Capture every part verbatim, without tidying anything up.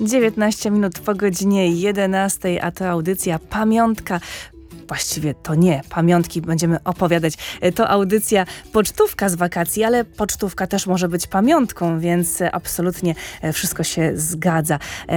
dziewiętnaście minut po godzinie jedenastej, a to audycja Pamiątka. Właściwie to nie, pamiątki będziemy opowiadać. To audycja Pocztówka z wakacji, ale pocztówka też może być pamiątką, więc absolutnie wszystko się zgadza.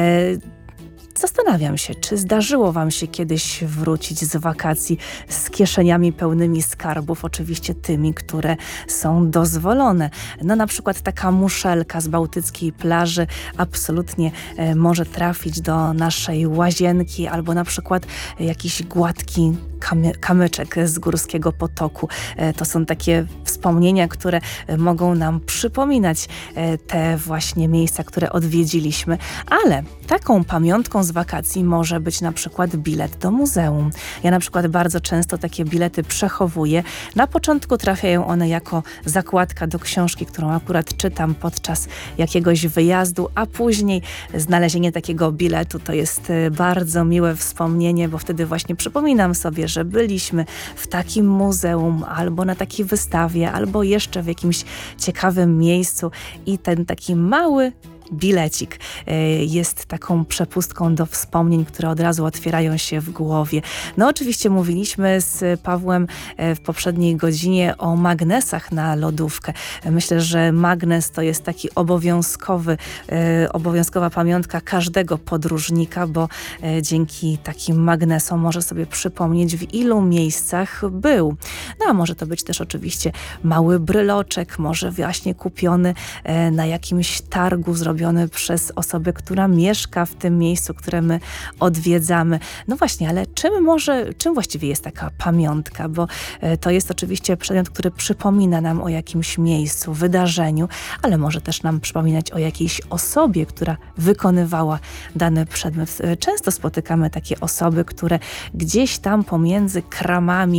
Zastanawiam się, czy zdarzyło wam się kiedyś wrócić z wakacji z kieszeniami pełnymi skarbów, oczywiście tymi, które są dozwolone. No na przykład taka muszelka z bałtyckiej plaży absolutnie e, może trafić do naszej łazienki, albo na przykład jakiś gładki kamy, kamyczek z górskiego potoku. E, to są takie wspomnienia, które mogą nam przypominać e, te właśnie miejsca, które odwiedziliśmy, ale taką pamiątką z wakacji może być na przykład bilet do muzeum. Ja na przykład bardzo często takie bilety przechowuję. Na początku trafiają one jako zakładka do książki, którą akurat czytam podczas jakiegoś wyjazdu, a później znalezienie takiego biletu to jest bardzo miłe wspomnienie, bo wtedy właśnie przypominam sobie, że byliśmy w takim muzeum, albo na takiej wystawie, albo jeszcze w jakimś ciekawym miejscu i ten taki mały bilecik jest taką przepustką do wspomnień, które od razu otwierają się w głowie. No oczywiście mówiliśmy z Pawłem w poprzedniej godzinie o magnesach na lodówkę. Myślę, że magnes to jest taki obowiązkowy, obowiązkowa pamiątka każdego podróżnika, bo dzięki takim magnesom może sobie przypomnieć, w ilu miejscach był. No a może to być też oczywiście mały bryloczek, może właśnie kupiony na jakimś targu, zrobiony przez osobę, która mieszka w tym miejscu, które my odwiedzamy. No właśnie, ale czym może, czym właściwie jest taka pamiątka? Bo to jest oczywiście przedmiot, który przypomina nam o jakimś miejscu, wydarzeniu, ale może też nam przypominać o jakiejś osobie, która wykonywała dany przedmiot. Często spotykamy takie osoby, które gdzieś tam pomiędzy kramami,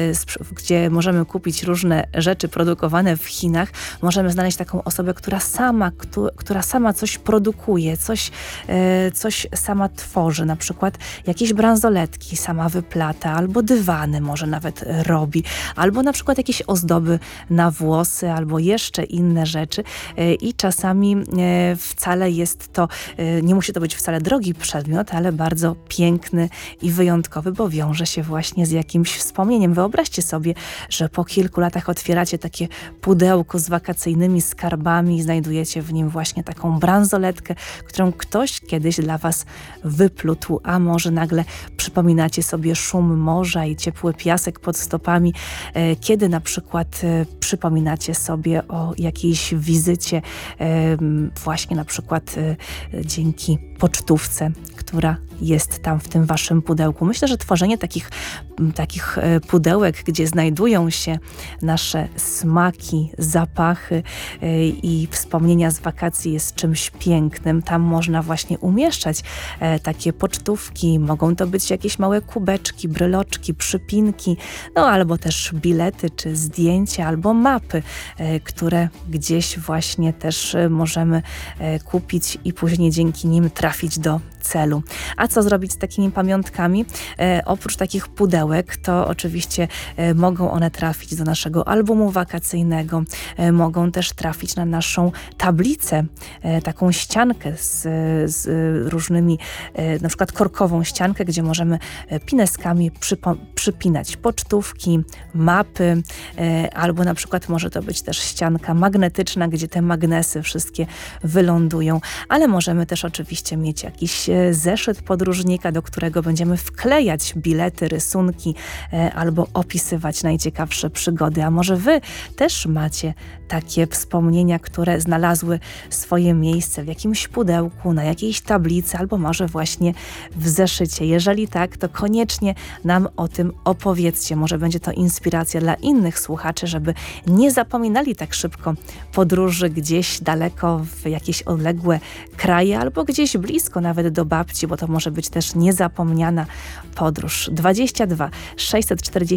gdzie możemy kupić różne rzeczy produkowane w Chinach, możemy znaleźć taką osobę, która sama, która sama coś produkuje, coś, e, coś sama tworzy, na przykład jakieś bransoletki sama wyplata, albo dywany może nawet robi, albo na przykład jakieś ozdoby na włosy, albo jeszcze inne rzeczy e, i czasami e, wcale jest to, e, nie musi to być wcale drogi przedmiot, ale bardzo piękny i wyjątkowy, bo wiąże się właśnie z jakimś wspomnieniem. Wyobraźcie sobie, że po kilku latach otwieracie takie pudełko z wakacyjnymi skarbami i znajdujecie w nim właśnie taką bransoletkę, którą ktoś kiedyś dla was wyplótł, a może nagle przypominacie sobie szum morza i ciepły piasek pod stopami, e, kiedy na przykład e, przypominacie sobie o jakiejś wizycie e, właśnie na przykład e, dzięki pocztówce, która jest tam w tym waszym pudełku. Myślę, że tworzenie takich, takich pudełek, gdzie znajdują się nasze smaki, zapachy i wspomnienia z wakacji jest czymś pięknym. Tam można właśnie umieszczać takie pocztówki. Mogą to być jakieś małe kubeczki, bryloczki, przypinki, no albo też bilety, czy zdjęcia, albo mapy, które gdzieś właśnie też możemy kupić i później dzięki nim trafić do celu. A co zrobić z takimi pamiątkami? E, oprócz takich pudełek, to oczywiście e, mogą one trafić do naszego albumu wakacyjnego, e, mogą też trafić na naszą tablicę, e, taką ściankę z, z różnymi, e, na przykład korkową ściankę, gdzie możemy pineskami przypo, przypinać pocztówki, mapy, e, albo na przykład może to być też ścianka magnetyczna, gdzie te magnesy wszystkie wylądują, ale możemy też oczywiście mieć jakiś zeszyt podróżnika, do którego będziemy wklejać bilety, rysunki e, albo opisywać najciekawsze przygody. A może wy też macie takie wspomnienia, które znalazły swoje miejsce w jakimś pudełku, na jakiejś tablicy, albo może właśnie w zeszycie. Jeżeli tak, to koniecznie nam o tym opowiedzcie. Może będzie to inspiracja dla innych słuchaczy, żeby nie zapominali tak szybko podróży gdzieś daleko w jakieś odległe kraje, albo gdzieś blisko, nawet do babci, bo to może być też niezapomniana podróż. dwadzieścia dwa sześćset czterdzieści